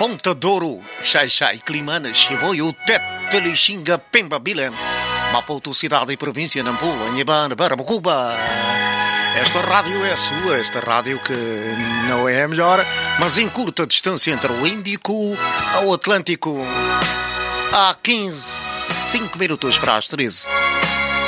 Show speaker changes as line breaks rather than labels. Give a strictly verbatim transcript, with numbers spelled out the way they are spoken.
Ponta Douro, Xai-Xai, Climana, Chiboio, Tete, Lixinga, Pemba, Bilem, Maputo, cidade e província, Nampula, Nhibana, Barabacuba. Esta rádio é sua, esta rádio que não é a melhor, mas em curta distância entre o Índico ao Atlântico. Há quinze, cinco minutos para as treze.